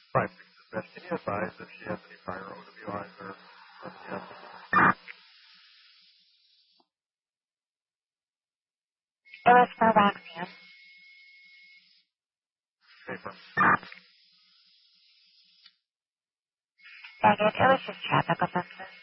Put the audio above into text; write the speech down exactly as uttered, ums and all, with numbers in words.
Right. Best can you advise if she has any prior O W Is or or C S? It was for Roxanne. Paper. Dang it, it was just traffic offenses.